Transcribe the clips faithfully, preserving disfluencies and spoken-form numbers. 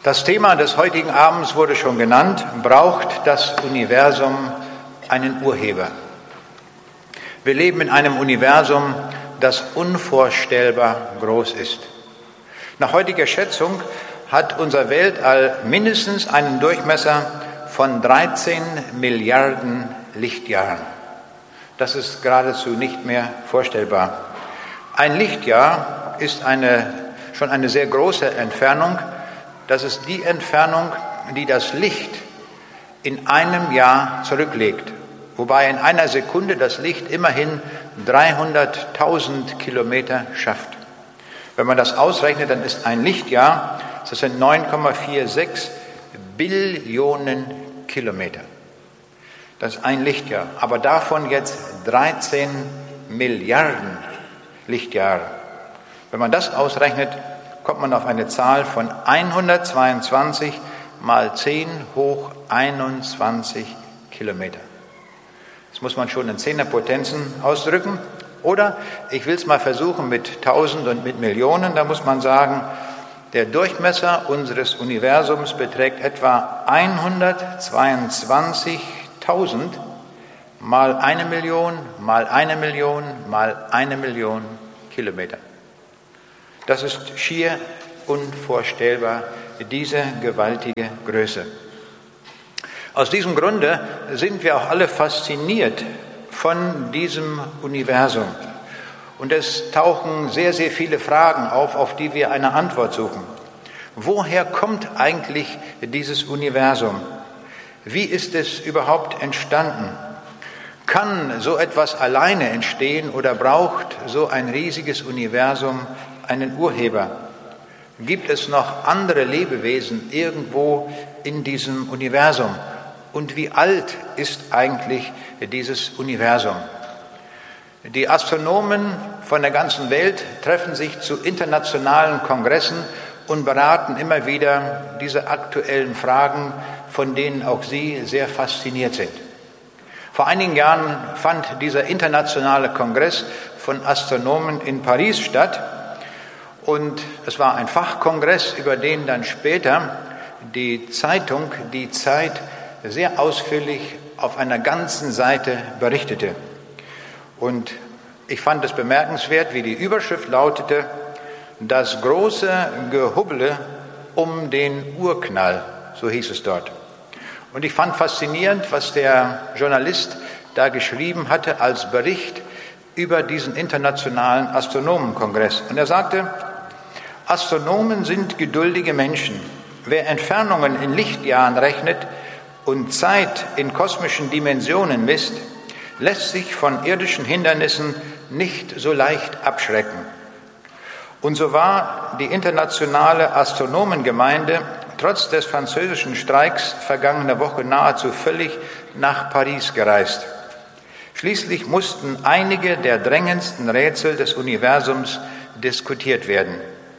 Das Thema des heutigen Abends wurde schon genannt: Braucht das Universum einen Urheber? Wir leben in einem Universum, das unvorstellbar groß ist. Nach heutiger Schätzung hat unser Weltall mindestens einen Durchmesser von dreizehn Milliarden Lichtjahren. Das ist geradezu nicht mehr vorstellbar. Ein Lichtjahr ist eine, schon eine sehr große Entfernung. Das ist die Entfernung, die das Licht in einem Jahr zurücklegt, wobei in einer Sekunde das Licht immerhin dreihunderttausend Kilometer schafft. Wenn man das ausrechnet, dann ist ein Lichtjahr, das sind neun Komma sechsundvierzig Billionen Kilometer. Das ist ein Lichtjahr, aber davon jetzt dreizehn Milliarden Lichtjahre. Wenn man das ausrechnet, kommt man auf eine Zahl von hundertzweiundzwanzig mal zehn hoch einundzwanzig Kilometer. Das muss man schon in Zehnerpotenzen ausdrücken. Oder, ich will es mal versuchen mit tausend und mit Millionen, da muss man sagen, der Durchmesser unseres Universums beträgt etwa hundertzweiundzwanzigtausend mal eine Million, mal eine Million, mal eine Million Kilometer. Das ist schier unvorstellbar, diese gewaltige Größe. Aus diesem Grunde sind wir auch alle fasziniert von diesem Universum. Und es tauchen sehr, sehr viele Fragen auf, auf die wir eine Antwort suchen. Woher kommt eigentlich dieses Universum? Wie ist es überhaupt entstanden? Kann so etwas alleine entstehen oder braucht so ein riesiges Universum einen Urheber? Gibt es noch andere Lebewesen irgendwo in diesem Universum? Und wie alt ist eigentlich dieses Universum? Die Astronomen von der ganzen Welt treffen sich zu internationalen Kongressen und beraten immer wieder diese aktuellen Fragen, von denen auch Sie sehr fasziniert sind. Vor einigen Jahren fand dieser internationale Kongress von Astronomen in Paris statt. Und es war ein Fachkongress, über den dann später die Zeitung Die Zeit sehr ausführlich auf einer ganzen Seite berichtete. Und ich fand es bemerkenswert, wie die Überschrift lautete: Das große Gehubbele um den Urknall, so hieß es dort. Und ich fand faszinierend, was der Journalist da geschrieben hatte als Bericht über diesen internationalen Astronomenkongress. Und er sagte: Astronomen sind geduldige Menschen. Wer Entfernungen in Lichtjahren rechnet und Zeit in kosmischen Dimensionen misst, lässt sich von irdischen Hindernissen nicht so leicht abschrecken. Und so war die internationale Astronomengemeinde trotz des französischen Streiks vergangene Woche nahezu völlig nach Paris gereist. Schließlich mussten einige der drängendsten Rätsel des Universums diskutiert werden.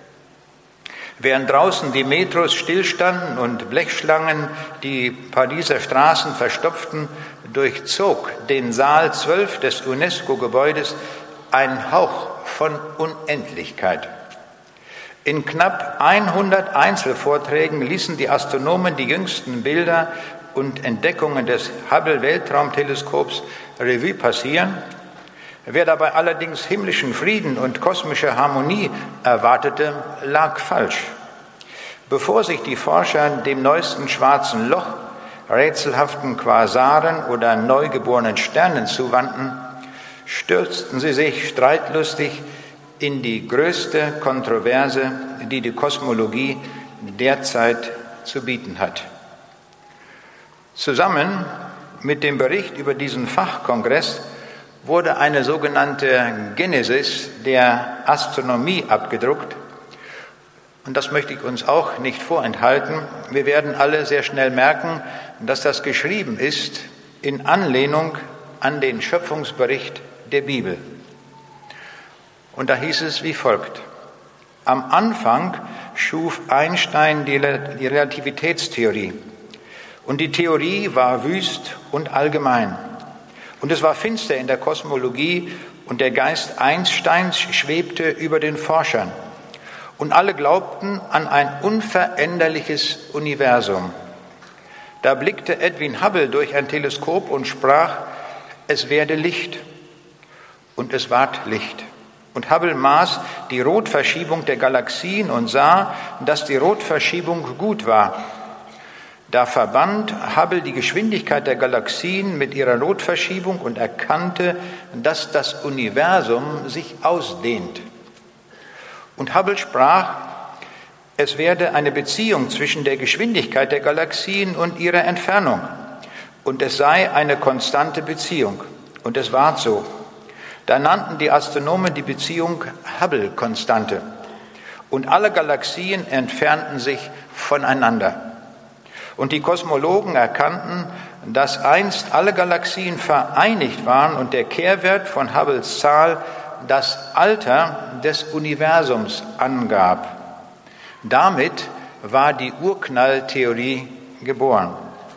Während draußen die Metros stillstanden und Blechschlangen die Pariser Straßen verstopften, durchzog den Saal zwölf des UNESCO-Gebäudes ein Hauch von Unendlichkeit. In knapp hundert Einzelvorträgen ließen die Astronomen die jüngsten Bilder und Entdeckungen des Hubble-Weltraumteleskops Revue passieren. Wer dabei allerdings himmlischen Frieden und kosmische Harmonie erwartete, lag falsch. Bevor sich die Forscher dem neuesten schwarzen Loch, rätselhaften Quasaren oder neugeborenen Sternen zuwandten, stürzten sie sich streitlustig in die größte Kontroverse, die die Kosmologie derzeit zu bieten hat. Zusammen mit dem Bericht über diesen Fachkongress wurde eine sogenannte Genesis der Astronomie abgedruckt. Und das möchte ich uns auch nicht vorenthalten. Wir werden alle sehr schnell merken, dass das geschrieben ist in Anlehnung an den Schöpfungsbericht der Bibel. Und da hieß es wie folgt: Am Anfang schuf Einstein die Relativitätstheorie. Und die Theorie war wüst und allgemein. Und es war finster in der Kosmologie und der Geist Einsteins schwebte über den Forschern. Und alle glaubten an ein unveränderliches Universum. Da blickte Edwin Hubble durch ein Teleskop und sprach, es werde Licht. Und es ward Licht. Und Hubble maß die Rotverschiebung der Galaxien und sah, dass die Rotverschiebung gut war. Da verband Hubble die Geschwindigkeit der Galaxien mit ihrer Rotverschiebung und erkannte, dass das Universum sich ausdehnt. Und Hubble sprach, es werde eine Beziehung zwischen der Geschwindigkeit der Galaxien und ihrer Entfernung. Und es sei eine konstante Beziehung. Und es ward so. Da nannten die Astronomen die Beziehung Hubble-Konstante. Und alle Galaxien entfernten sich voneinander. Und die Kosmologen erkannten, dass einst alle Galaxien vereinigt waren und der Kehrwert von Hubbles Zahl das Alter des Universums angab. Damit war die Urknalltheorie geboren.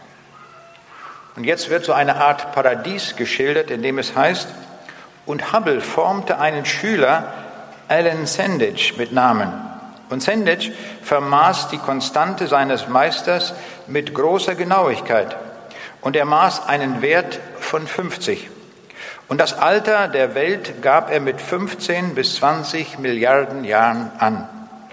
Und jetzt wird so eine Art Paradies geschildert, in dem es heißt, und Hubble formte einen Schüler, Alan Sandage mit Namen. Und Sandage vermaß die Konstante seines Meisters mit großer Genauigkeit. Und er maß einen Wert von fünfzig. Und das Alter der Welt gab er mit fünfzehn bis zwanzig Milliarden Jahren an.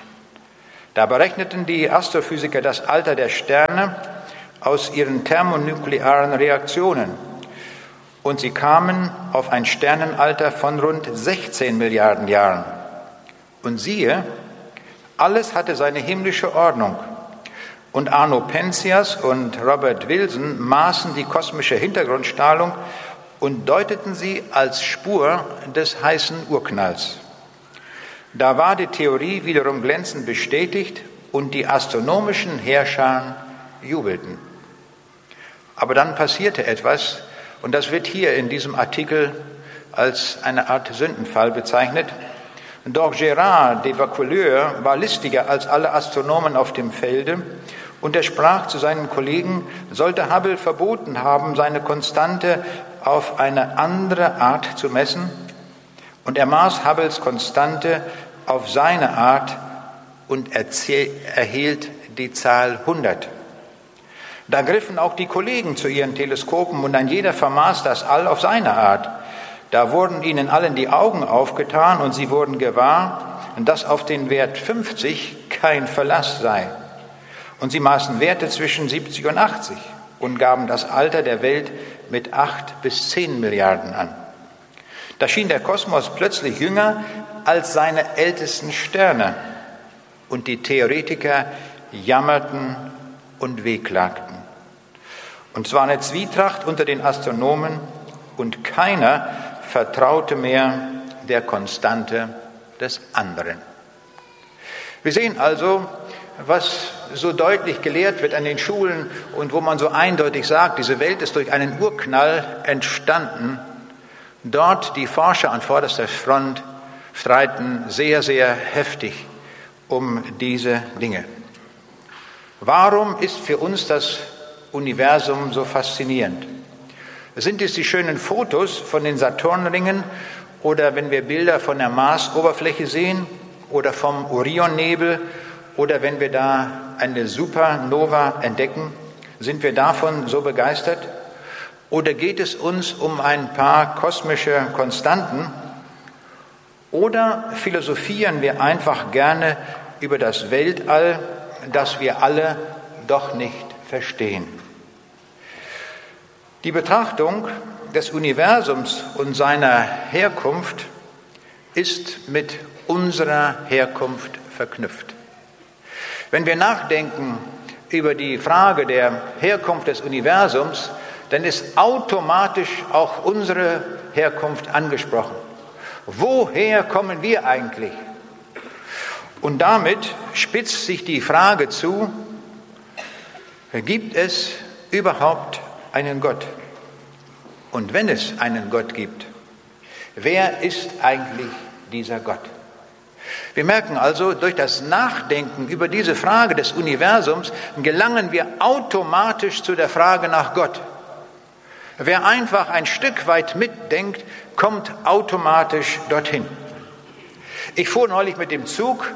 Da berechneten die Astrophysiker das Alter der Sterne aus ihren thermonuklearen Reaktionen. Und sie kamen auf ein Sternenalter von rund sechzehn Milliarden Jahren. Und siehe, alles hatte seine himmlische Ordnung. Und Arno Penzias und Robert Wilson maßen die kosmische Hintergrundstrahlung und deuteten sie als Spur des heißen Urknalls. Da war die Theorie wiederum glänzend bestätigt und die astronomischen Herrscher jubelten. Aber dann passierte etwas, und das wird hier in diesem Artikel als eine Art Sündenfall bezeichnet. Doch Gérard de Vaucouleurs war listiger als alle Astronomen auf dem Felde und er sprach zu seinen Kollegen, sollte Hubble verboten haben, seine Konstante auf eine andere Art zu messen. Und er maß Hubbles Konstante auf seine Art und erhielt die Zahl hundert. Da griffen auch die Kollegen zu ihren Teleskopen und ein jeder vermaß das All auf seine Art. Da wurden ihnen allen die Augen aufgetan und sie wurden gewahr, dass auf den Wert fünfzig kein Verlass sei. Und sie maßen Werte zwischen siebzig und achtzig und gaben das Alter der Welt mit acht bis zehn Milliarden an. Da schien der Kosmos plötzlich jünger als seine ältesten Sterne und die Theoretiker jammerten und wehklagten. Und es war eine Zwietracht unter den Astronomen und keiner vertraute mehr der Konstante des anderen. Wir sehen also, was so deutlich gelehrt wird an den Schulen und wo man so eindeutig sagt, diese Welt ist durch einen Urknall entstanden. Dort die Forscher an vorderster Front streiten sehr, sehr heftig um diese Dinge. Warum ist für uns das Universum so faszinierend? Sind es die schönen Fotos von den Saturnringen oder wenn wir Bilder von der Marsoberfläche sehen oder vom Orionnebel oder wenn wir da eine Supernova entdecken? Sind wir davon so begeistert? Oder geht es uns um ein paar kosmische Konstanten? Oder philosophieren wir einfach gerne über das Weltall, das wir alle doch nicht verstehen? Die Betrachtung des Universums und seiner Herkunft ist mit unserer Herkunft verknüpft. Wenn wir nachdenken über die Frage der Herkunft des Universums, dann ist automatisch auch unsere Herkunft angesprochen. Woher kommen wir eigentlich? Und damit spitzt sich die Frage zu, gibt es überhaupt einen Gott? Und wenn es einen Gott gibt, wer ist eigentlich dieser Gott? Wir merken also, durch das Nachdenken über diese Frage des Universums gelangen wir automatisch zu der Frage nach Gott. Wer einfach ein Stück weit mitdenkt, kommt automatisch dorthin. Ich fuhr neulich mit dem Zug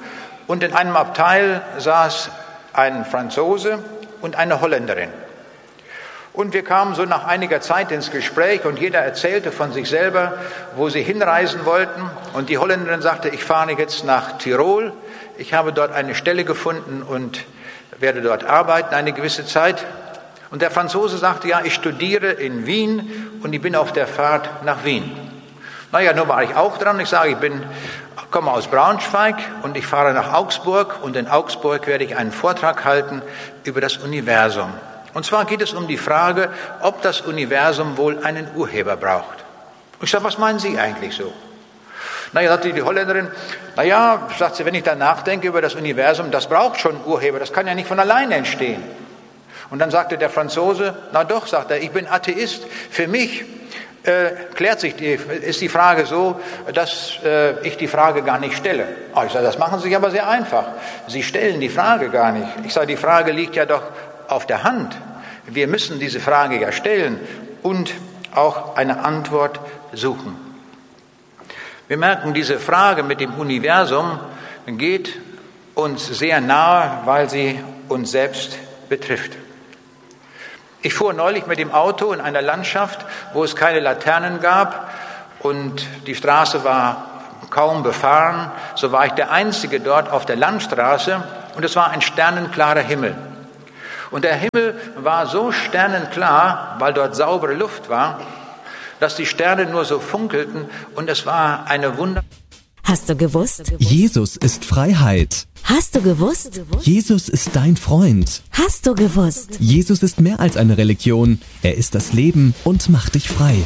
Und in einem Abteil saß ein Franzose und eine Holländerin. Und wir kamen so nach einiger Zeit ins Gespräch und jeder erzählte von sich selber, wo sie hinreisen wollten. Und die Holländerin sagte, ich fahre jetzt nach Tirol. Ich habe dort eine Stelle gefunden und werde dort arbeiten eine gewisse Zeit. Und der Franzose sagte, ja, ich studiere in Wien und ich bin auf der Fahrt nach Wien. Naja, nun war ich auch dran. Ich sage, ich bin, komme aus Braunschweig und ich fahre nach Augsburg. Und in Augsburg werde ich einen Vortrag halten über das Universum. Und zwar geht es um die Frage, ob das Universum wohl einen Urheber braucht. Ich sage, was meinen Sie eigentlich so? Naja, sagte die Holländerin, naja, sagt sie, wenn ich da nachdenke über das Universum, das braucht schon einen Urheber, das kann ja nicht von alleine entstehen. Und dann sagte der Franzose, na doch, sagt er, ich bin Atheist. Für mich äh, klärt sich die, ist die Frage so, dass äh, ich die Frage gar nicht stelle. Oh, ich sage, das machen Sie sich aber sehr einfach. Sie stellen die Frage gar nicht. Ich sage, die Frage liegt ja doch auf der Hand. Wir müssen diese Frage ja stellen und auch eine Antwort suchen. Wir merken, diese Frage mit dem Universum geht uns sehr nahe, weil sie uns selbst betrifft. Ich fuhr neulich mit dem Auto in einer Landschaft, wo es keine Laternen gab und die Straße war kaum befahren. So war ich der Einzige dort auf der Landstraße und es war ein sternenklarer Himmel. Und der Himmel war so sternenklar, weil dort saubere Luft war, dass die Sterne nur so funkelten und es war eine Wunder. Hast du gewusst? Jesus ist Freiheit. Hast du gewusst? Jesus ist dein Freund. Hast du gewusst? Jesus ist mehr als eine Religion. Er ist das Leben und macht dich frei.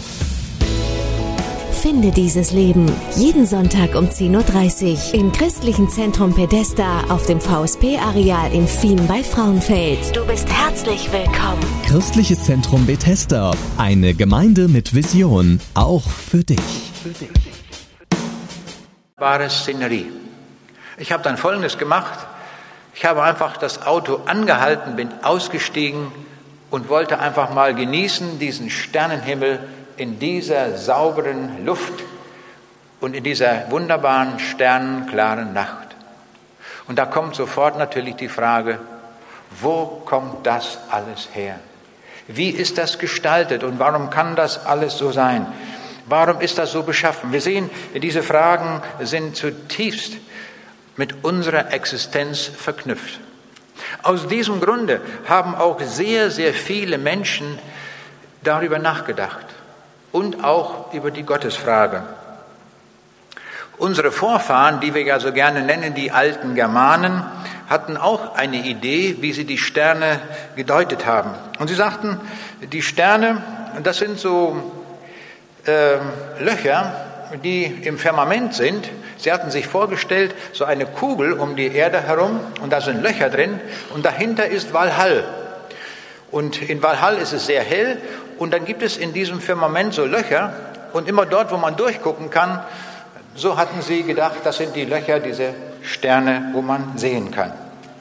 Finde dieses Leben jeden Sonntag um zehn Uhr dreißig im Christlichen Zentrum Bethesda auf dem V S P-Areal in Fien bei Frauenfeld. Du bist herzlich willkommen. Christliches Zentrum Bethesda, eine Gemeinde mit Vision, auch für dich. Für dich. Wahre Szenerie. Ich habe dann Folgendes gemacht. Ich habe einfach das Auto angehalten, bin ausgestiegen und wollte einfach mal genießen, diesen Sternenhimmel in dieser sauberen Luft und in dieser wunderbaren, sternenklaren Nacht. Und da kommt sofort natürlich die Frage, wo kommt das alles her? Wie ist das gestaltet und warum kann das alles so sein? Warum ist das so beschaffen? Wir sehen, diese Fragen sind zutiefst mit unserer Existenz verknüpft. Aus diesem Grunde haben auch sehr, sehr viele Menschen darüber nachgedacht. Und auch über die Gottesfrage. Unsere Vorfahren, die wir ja so gerne nennen, die alten Germanen, hatten auch eine Idee, wie sie die Sterne gedeutet haben. Und sie sagten, die Sterne, das sind so äh, Löcher, die im Firmament sind. Sie hatten sich vorgestellt, so eine Kugel um die Erde herum und da sind Löcher drin und dahinter ist Walhall. Und in Walhall ist es sehr hell und dann gibt es in diesem Firmament so Löcher und immer dort, wo man durchgucken kann, so hatten sie gedacht, das sind die Löcher, diese Sterne, wo man sehen kann.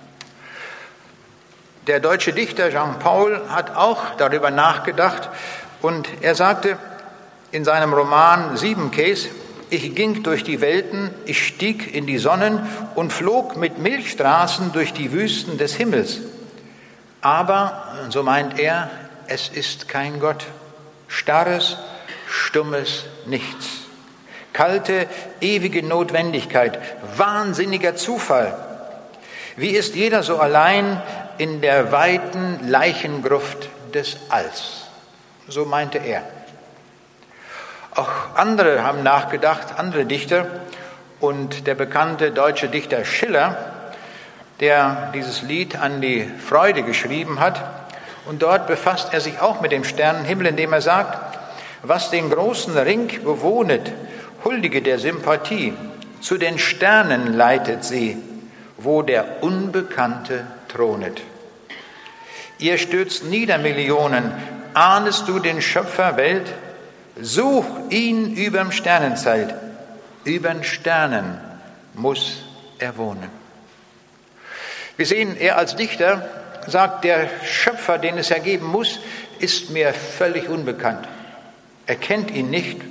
Der deutsche Dichter Jean Paul hat auch darüber nachgedacht und er sagte in seinem Roman Siebenkäs, ich ging durch die Welten, ich stieg in die Sonnen und flog mit Milchstraßen durch die Wüsten des Himmels. Aber, so meint er, es ist kein Gott, starres, stummes Nichts, kalte, ewige Notwendigkeit, wahnsinniger Zufall. Wie ist jeder so allein in der weiten Leichengruft des Alls? So meinte er. Auch andere haben nachgedacht, andere Dichter, und der bekannte deutsche Dichter Schiller, der dieses Lied an die Freude geschrieben hat. Und dort befasst er sich auch mit dem Sternenhimmel, indem er sagt, was den großen Ring bewohnet, huldige der Sympathie, zu den Sternen leitet sie, wo der Unbekannte thronet. Ihr stürzt nieder Millionen, ahnest du den Schöpfer Welt? Such ihn überm Sternenzelt, übern Sternen muss er wohnen. Wir sehen, er als Dichter sagt, der Schöpfer, den es ja geben muss, ist mir völlig unbekannt. Er kennt ihn nicht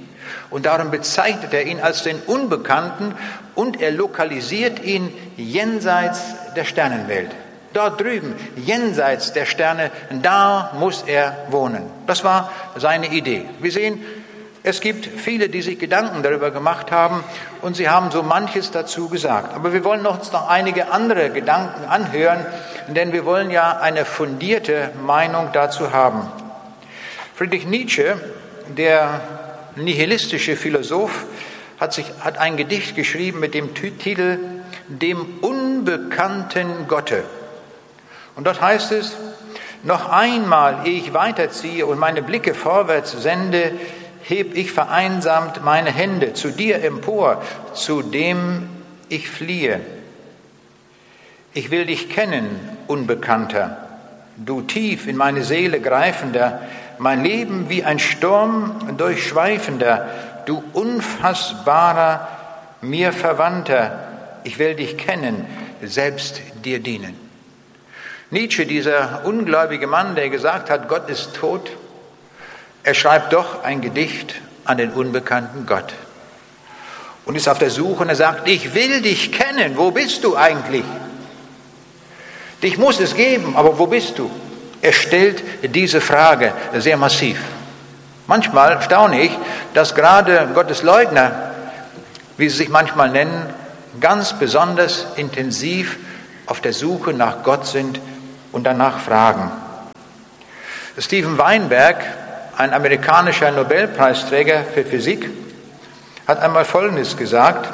Und darum bezeichnet er ihn als den Unbekannten und er lokalisiert ihn jenseits der Sternenwelt. Dort drüben, jenseits der Sterne, da muss er wohnen. Das war seine Idee. Wir sehen, es gibt viele, die sich Gedanken darüber gemacht haben und sie haben so manches dazu gesagt. Aber wir wollen uns noch einige andere Gedanken anhören, denn wir wollen ja eine fundierte Meinung dazu haben. Friedrich Nietzsche, der nihilistische Philosoph, hat, sich, hat ein Gedicht geschrieben mit dem Titel »Dem unbekannten Gotte«. Und dort heißt es, noch einmal, ehe ich weiterziehe und meine Blicke vorwärts sende, heb ich vereinsamt meine Hände zu dir empor, zu dem ich fliehe. Ich will dich kennen, Unbekannter, du tief in meine Seele greifender, mein Leben wie ein Sturm durchschweifender, du unfassbarer, mir Verwandter, ich will dich kennen, selbst dir dienen. Nietzsche, dieser ungläubige Mann, der gesagt hat, Gott ist tot, er schreibt doch ein Gedicht an den unbekannten Gott und ist auf der Suche und er sagt, ich will dich kennen, wo bist du eigentlich? Dich muss es geben, aber wo bist du? Er stellt diese Frage sehr massiv. Manchmal staune ich, dass gerade Gottesleugner, wie sie sich manchmal nennen, ganz besonders intensiv auf der Suche nach Gott sind und danach fragen. Steven Weinberg, ein amerikanischer Nobelpreisträger für Physik, hat einmal Folgendes gesagt: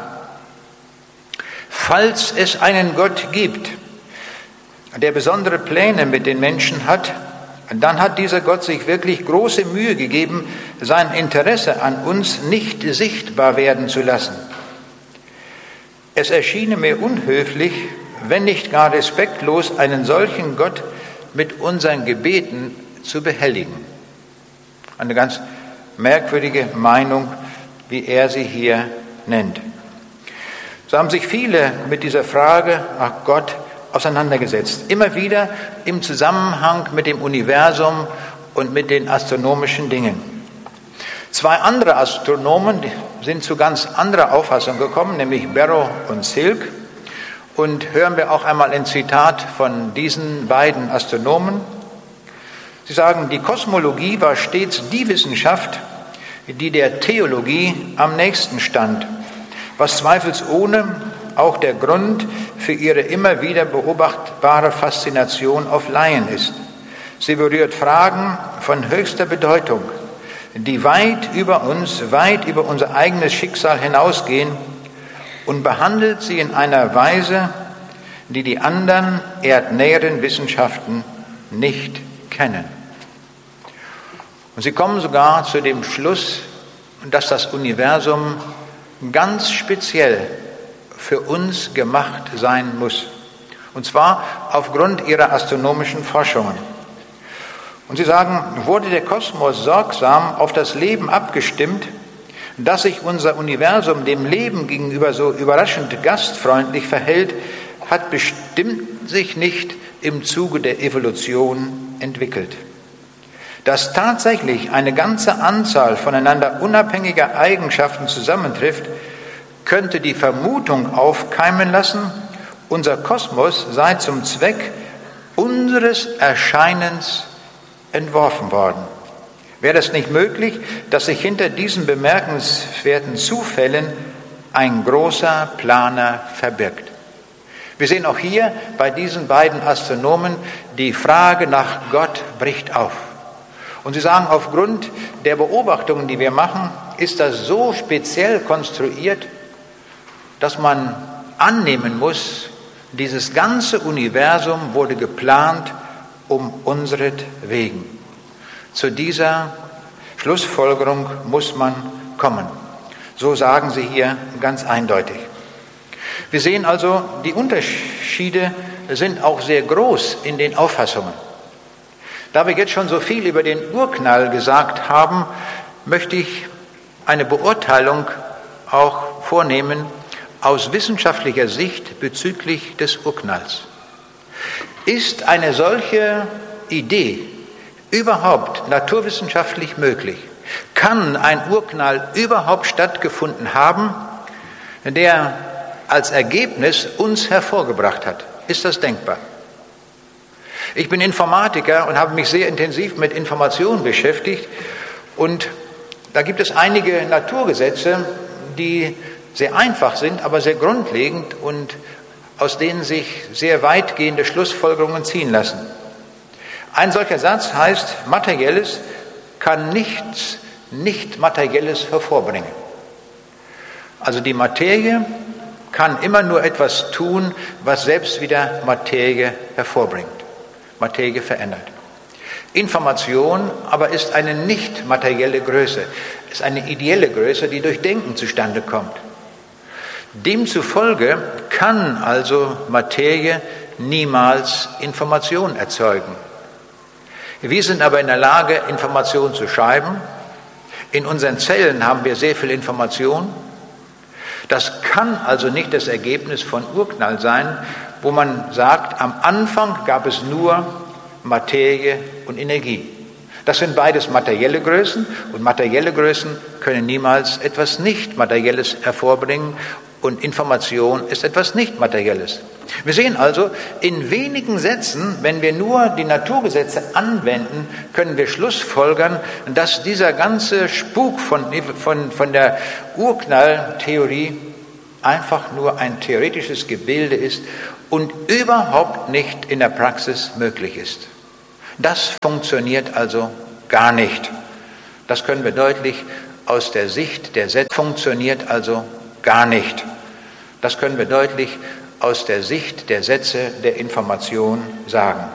Falls es einen Gott gibt, der besondere Pläne mit den Menschen hat, dann hat dieser Gott sich wirklich große Mühe gegeben, sein Interesse an uns nicht sichtbar werden zu lassen. Es erschiene mir unhöflich, wenn nicht gar respektlos, einen solchen Gott mit unseren Gebeten zu behelligen. Eine ganz merkwürdige Meinung, wie er sie hier nennt. So haben sich viele mit dieser Frage nach Gott auseinandergesetzt. Immer wieder im Zusammenhang mit dem Universum und mit den astronomischen Dingen. Zwei andere Astronomen sind zu ganz anderer Auffassung gekommen, nämlich Barrow und Silk. Und hören wir auch einmal ein Zitat von diesen beiden Astronomen. Sie sagen, die Kosmologie war stets die Wissenschaft, die der Theologie am nächsten stand, was zweifelsohne auch der Grund für ihre immer wieder beobachtbare Faszination auf Laien ist. Sie berührt Fragen von höchster Bedeutung, die weit über uns, weit über unser eigenes Schicksal hinausgehen und behandelt sie in einer Weise, die die anderen erdnäheren Wissenschaften nicht kennen. Und sie kommen sogar zu dem Schluss, dass das Universum ganz speziell für uns gemacht sein muss. Und zwar aufgrund ihrer astronomischen Forschungen. Und sie sagen, wurde der Kosmos sorgsam auf das Leben abgestimmt, dass sich unser Universum dem Leben gegenüber so überraschend gastfreundlich verhält, hat bestimmt sich nicht im Zuge der Evolution entwickelt. Dass tatsächlich eine ganze Anzahl voneinander unabhängiger Eigenschaften zusammentrifft, könnte die Vermutung aufkeimen lassen, unser Kosmos sei zum Zweck unseres Erscheinens entworfen worden. Wäre es nicht möglich, dass sich hinter diesen bemerkenswerten Zufällen ein großer Planer verbirgt? Wir sehen auch hier bei diesen beiden Astronomen, die Frage nach Gott bricht auf. Und sie sagen, aufgrund der Beobachtungen, die wir machen, ist das so speziell konstruiert, dass man annehmen muss, dieses ganze Universum wurde geplant um unseretwegen. Zu dieser Schlussfolgerung muss man kommen. So sagen sie hier ganz eindeutig. Wir sehen also, die Unterschiede sind auch sehr groß in den Auffassungen. Da wir jetzt schon so viel über den Urknall gesagt haben, möchte ich eine Beurteilung auch vornehmen aus wissenschaftlicher Sicht bezüglich des Urknalls. Ist eine solche Idee überhaupt naturwissenschaftlich möglich? Kann ein Urknall überhaupt stattgefunden haben, der als Ergebnis uns hervorgebracht hat? Ist das denkbar? Ich bin Informatiker und habe mich sehr intensiv mit Information beschäftigt, und da gibt es einige Naturgesetze, die sehr einfach sind, aber sehr grundlegend und aus denen sich sehr weitgehende Schlussfolgerungen ziehen lassen. Ein solcher Satz heißt, Materielles kann nichts Nicht-Materielles hervorbringen. Also die Materie kann immer nur etwas tun, was selbst wieder Materie hervorbringt, Materie verändert. Information aber ist eine nicht materielle Größe, ist eine ideelle Größe, die durch Denken zustande kommt. Demzufolge kann also Materie niemals Information erzeugen. Wir sind aber in der Lage, Information zu schreiben. In unseren Zellen haben wir sehr viel Information. Das kann also nicht das Ergebnis von Urknall sein, wo man sagt, am Anfang gab es nur Materie und Energie. Das sind beides materielle Größen, und materielle Größen können niemals etwas Nicht-Materielles hervorbringen, und Information ist etwas Nicht-Materielles. Wir sehen also, in wenigen Sätzen, wenn wir nur die Naturgesetze anwenden, können wir schlussfolgern, dass dieser ganze Spuk von, von, von der Urknalltheorie einfach nur ein theoretisches Gebilde ist und überhaupt nicht in der Praxis möglich ist. Das funktioniert also gar nicht. Das können wir deutlich aus der Sicht der Sätze. Funktioniert also gar nicht. Das können wir deutlich aus der Sicht der Sätze der Information sagen.